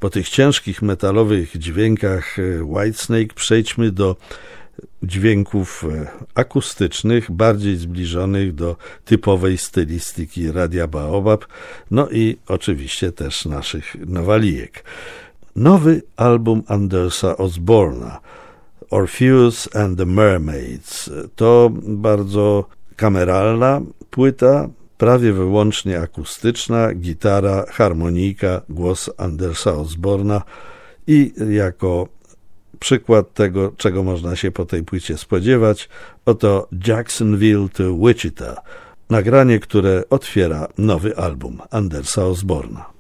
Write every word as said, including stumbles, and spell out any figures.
Po tych ciężkich metalowych dźwiękach Whitesnake przejdźmy do dźwięków akustycznych, bardziej zbliżonych do typowej stylistyki Radia Baobab, no i oczywiście też naszych nowalijek. Nowy album Andersa Osborna, Orpheus and the Mermaids, to bardzo kameralna płyta, prawie wyłącznie akustyczna, gitara, harmonika, głos Andersa Osborna i jako przykład tego, czego można się po tej płycie spodziewać, oto Jacksonville to Wichita, nagranie, które otwiera nowy album Andersa Osborna.